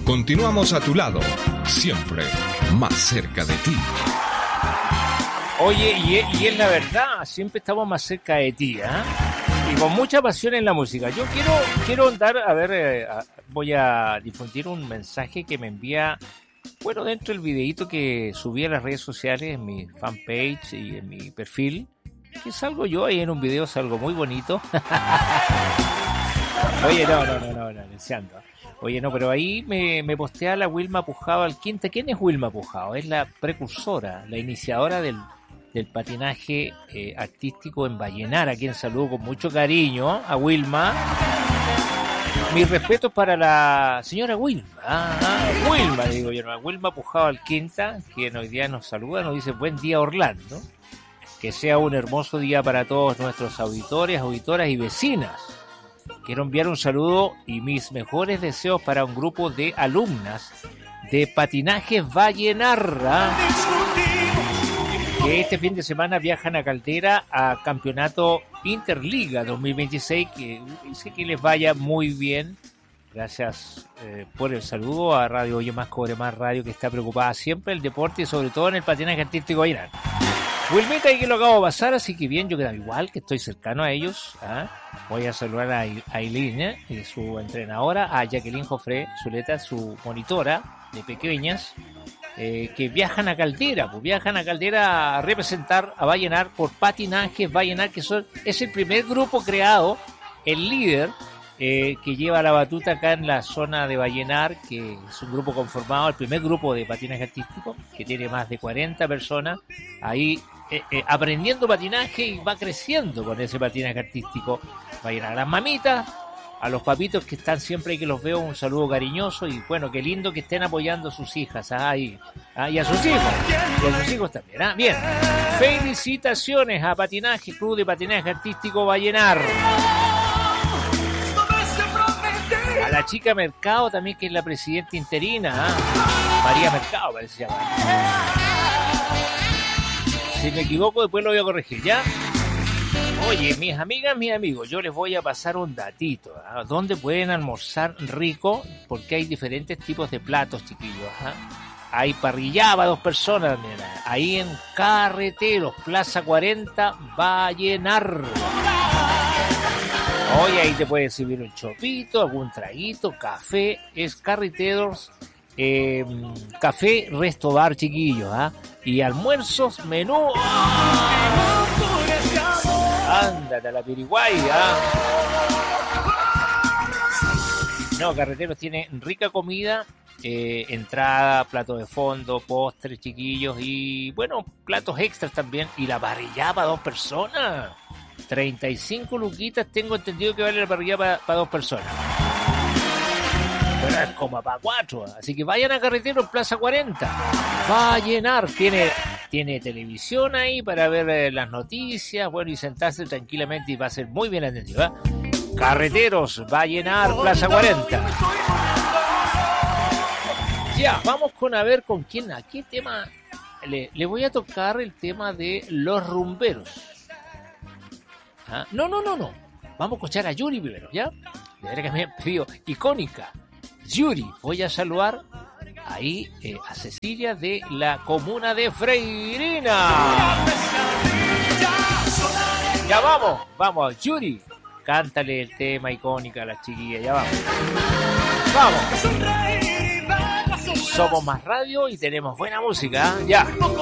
Continuamos a tu lado, siempre más cerca de ti. Oye, y es la verdad, siempre estamos más cerca de ti, ¿eh? Y con mucha pasión en la música. Yo quiero dar, voy a difundir un mensaje que me envía, bueno, dentro del videíto que subí a las redes sociales, en mi fanpage y en mi perfil, que salgo yo ahí en un video, salgo muy bonito. Oye, no, deseando. Oye, no, pero ahí me postea la Wilma Pujado al Quinta. ¿Quién es Wilma Pujado? Es la precursora, la iniciadora del patinaje artístico en Vallenar, a quien saludo con mucho cariño, a Wilma. Mis respetos para la señora Wilma. Wilma, le digo yo, ¿no? Wilma Pujado al Quinta, quien hoy día nos saluda, nos dice buen día, Orlando. Que sea un hermoso día para todos nuestros auditores, auditoras y vecinas. Quiero enviar un saludo y mis mejores deseos para un grupo de alumnas de patinaje Vallenar, que este fin de semana viajan a Caldera a Campeonato Interliga 2026, que dice que les vaya muy bien. Gracias por el saludo a Radio Oye Más Cobre Más Radio, que está preocupada siempre el deporte y sobre todo en el patinaje artístico Vallenar. Wilmita, y que lo acabo de pasar, así que bien, yo quedo igual, que estoy cercano a ellos. Voy a saludar a Aileen, su entrenadora, a Jacqueline Jofré Zuleta, su monitora de pequeñas, que viajan a Caldera, a representar a Vallenar por patinaje Vallenar, que es el primer grupo creado, el líder, que lleva la batuta acá en la zona de Vallenar, que es un grupo conformado, el primer grupo de patinaje artístico, que tiene más de 40 personas ahí aprendiendo patinaje y va creciendo con ese patinaje artístico Vallenar. A las mamitas, a los papitos que están siempre ahí, que los veo, un saludo cariñoso, y bueno, qué lindo que estén apoyando a sus hijas y a sus hijos también. Bien, felicitaciones a Patinaje, Club de Patinaje Artístico Vallenar. A la chica Mercado también, que es la presidenta interina, María Mercado parece llamar. Si me equivoco después lo voy a corregir, ¿ya? Oye, mis amigas, mis amigos, yo les voy a pasar un datito, ¿dónde pueden almorzar rico? Porque hay diferentes tipos de platos, chiquillos. Hay parrillada para 2 personas, mira, ahí en Carreteros, Plaza 40, Vallenar. Oye, ahí te puedes servir un chopito, algún traguito, café. Es Carreteros, café, resto, bar, chiquillos, y almuerzos, menú. Ándate a la Piriguay, No, Carreteros tiene rica comida, entrada, plato de fondo, postres, chiquillos, y bueno, platos extras también. Y la parrillada para 2 personas. 35 luquitas, tengo entendido que vale la parrillada para 2 personas. Pero es como para 4, así que vayan a Carreteros, Plaza 40. Vallenar, tiene televisión ahí para ver las noticias, bueno, y sentarse tranquilamente, y va a ser muy bien atendido, Carreteros, Vallenar, Plaza 40. Ya, vamos con a ver con quién, a qué tema. Le voy a tocar el tema de los rumberos. No. Vamos a escuchar a Yuri primero, ¿ya? De verdad que me han pedido icónica. Yuri, voy a saludar ahí a Cecilia de la comuna de Freirina. Ya vamos, Yuri. Cántale el tema icónica a la chiquilla, ya vamos. Somos Más Radio y tenemos buena música, ya.